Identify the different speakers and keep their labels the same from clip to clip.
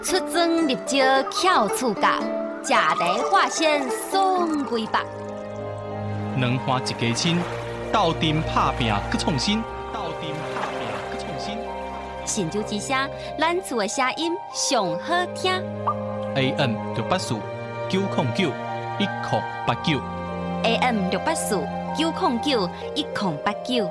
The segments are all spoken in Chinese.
Speaker 1: 出征入招巧处教，食茶化鲜爽规百。
Speaker 2: 两花一家亲，斗阵拍拼去创新。
Speaker 1: 神州之声，咱厝的声音上好听。
Speaker 2: AM 684-909-1089。
Speaker 1: AM 684-909-1089。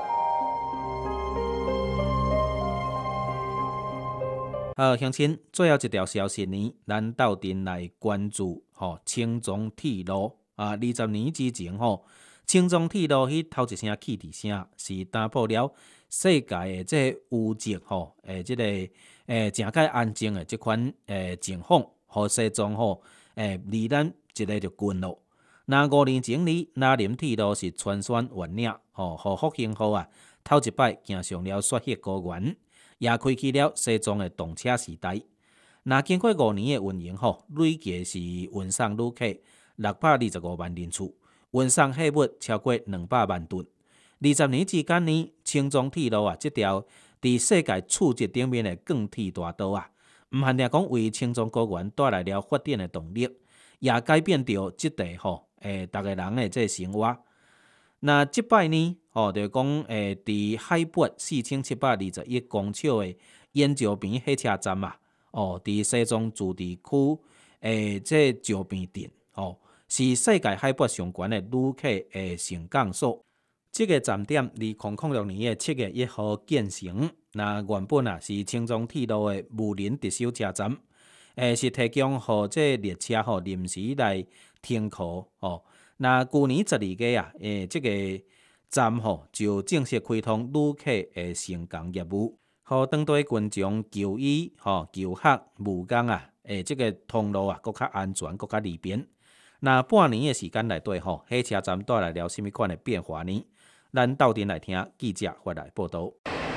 Speaker 3: 好，乡亲，最后一条消息呢，咱斗阵来关注青中铁路20年之前青中铁路迄头一声汽笛声，是打破了世界的这污迹这个正解安静的这款情况，和西藏离咱一个就近咯。那5年前呢，南宁铁路是全线完领和复兴号头一摆行上了雪雪高原。也开启了西藏的动车时代。那经过5年的运营累计是运送旅客625万人次，运送货物超过200万吨。20年之间呢，青中铁路这条伫世界触级顶面的钢铁大道唔限定讲为青中高原带来了发展的动力，也改变着这地大家人的这生活。那即摆呢，就是讲伫海拔4721公尺的燕石坪火车站伫西藏自治区这石坪镇是世界海拔上悬的旅客升降所。这个站点2006年7月1号建成。那原本是青中铁路的无人特殊车站，是提供予这列车临时来停靠那去年12月这个站就正式开通旅客的升降业务，予当地群众就医、求学、务工这个通路更较安全、更较利便。那半年的时间内底火车站带来了什么款的变化呢？咱斗阵来听记者发来报道。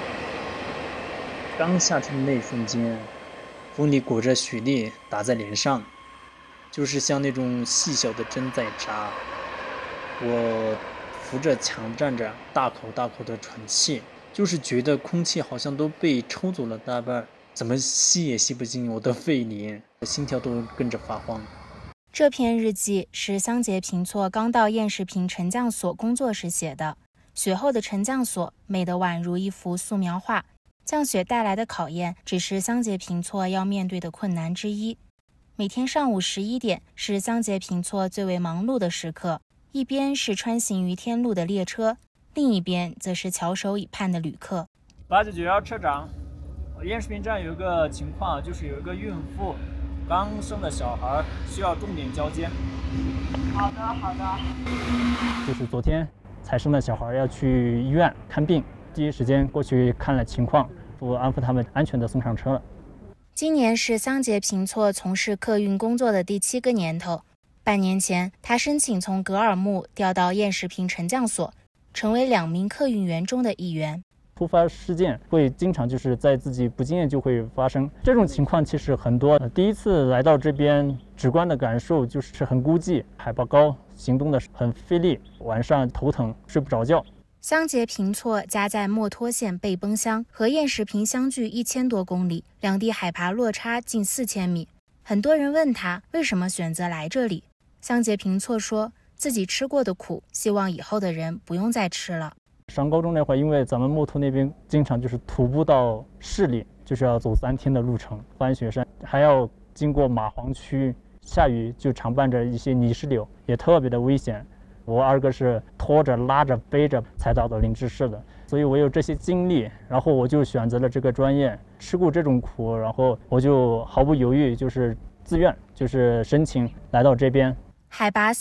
Speaker 4: 刚下车的那一瞬间，风里裹着雪粒打在脸上，就是像那种细小的针在扎。我扶着墙站着，大口大口的喘气，就是觉得空气好像都被抽走了大半，怎么吸也吸不进我的肺里，心跳都跟着发慌。
Speaker 5: 这篇日记是桑杰平措刚到燕石坪沉降所工作时写的。雪后的沉降所美得宛如一幅素描画，降雪带来的考验只是桑杰平措要面对的困难之一。每天上午11点是桑杰平措最为忙碌的时刻，一边是穿行于天路的列车，另一边则是翘首以盼的旅客。
Speaker 6: 899车长，燕石坪站有一个情况，就是有一个孕妇刚生的小孩需要重点交接。
Speaker 7: 好的。
Speaker 6: 就是昨天才生的小孩要去医院看病，第一时间过去看了情况，我安抚他们安全的送上车了。
Speaker 5: 今年是桑杰平措从事客运工作的第7个年头。半年前，他申请从格尔木调到燕石坪沉降所，成为2名客运员中的一员。
Speaker 6: 突发事件会经常就是在自己不经意就会发生，这种情况其实很多。第一次来到这边，直观的感受就是很孤寂，海拔高，行动的很费力，晚上头疼，睡不着觉。
Speaker 5: 桑杰平措家在墨脱县贝崩乡，和燕石坪相距1000多公里，两地海拔落差近4000米。很多人问他为什么选择来这里，桑杰平措说自己吃过的苦，希望以后的人不用再吃了。
Speaker 6: 上高中那会儿，因为咱们墨脱那边经常就是徒步到市里，就是要走3天的路程，翻雪山，还要经过马黄区，下雨就常伴着一些泥石流，也特别的危险。我二哥是拖着拉着背着才到的林芝市的，所以我有这些经历，然后我就选择了这个专业，吃过这种苦，然后我就毫不犹豫，就是自愿，就是申请来到这边。
Speaker 5: 海拔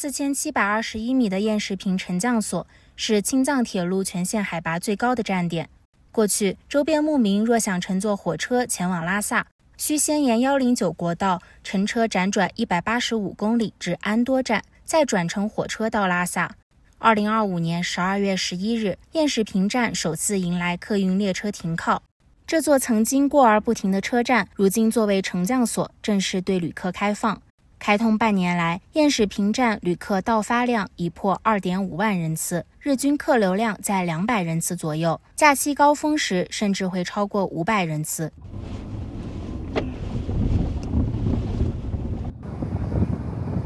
Speaker 5: 4721米的燕石坪沉降所是青藏铁路全线海拔最高的站点。过去，周边牧民若想乘坐火车前往拉萨，需先沿109国道乘车辗转185公里至安多站，再转乘火车到拉萨。2025年12月11日，燕石坪站首次迎来客运列车停靠。这座曾经过而不停的车站，如今作为沉降所，正式对旅客开放。开通半年来，燕石坪站旅客到发量已破2.5万人次，日均客流量在200人次左右，假期高峰时甚至会超过500人次。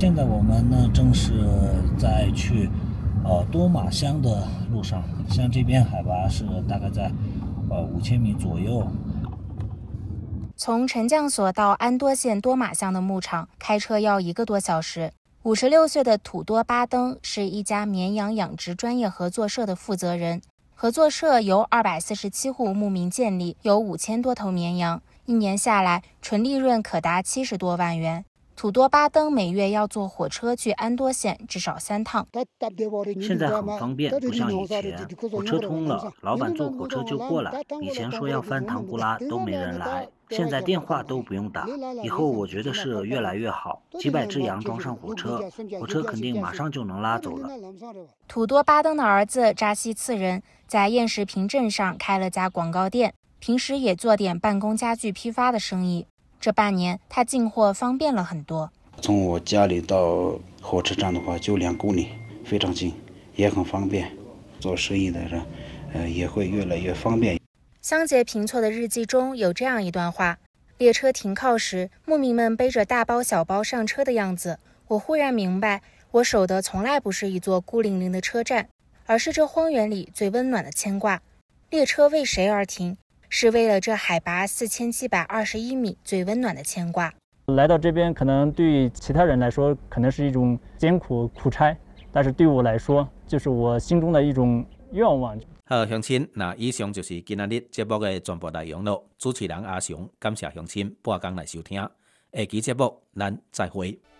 Speaker 7: 现在我们呢正是在去多马乡的路上，像这边海拔是大概在5000米左右。
Speaker 5: 从沉降所到安多县多马乡的牧场开车要1个多小时。56岁的土多巴登是一家绵羊养殖专业合作社的负责人。合作社由247户牧民建立，有5000多头绵羊，1年下来纯利润可达70多万元。土多巴登每月要坐火车去安多县至少3趟。
Speaker 8: 现在很方便，不像以前，火车通了，老板坐火车就过来。以前说要翻唐古拉都没人来，现在电话都不用打。以后我觉得是越来越好，几百只羊装上火车，火车肯定马上就能拉走了。
Speaker 5: 土多巴登的儿子扎西次人在燕石坪镇上开了家广告店，平时也做点办公家具批发的生意。这半年，他进货方便了很多。
Speaker 9: 从我家里到火车站的话，就2公里，非常近，也很方便。做生意的人，也会越来越方便。
Speaker 5: 香杰平措的日记中有这样一段话：列车停靠时，牧民们背着大包小包上车的样子，我忽然明白，我守的从来不是一座孤零零的车站，而是这荒原里最温暖的牵挂。列车为谁而停？是为了这海拔4721米最温暖的牵挂。
Speaker 6: 来到这边，可能对于其他人来说，可能是一种艰苦苦差，但是对我来说，就是我心中的一种愿望。
Speaker 3: 好，乡亲，那以上就是今仔日节目的全部内容了。主持人阿雄，感谢乡亲半工来收听，下期节目咱再会。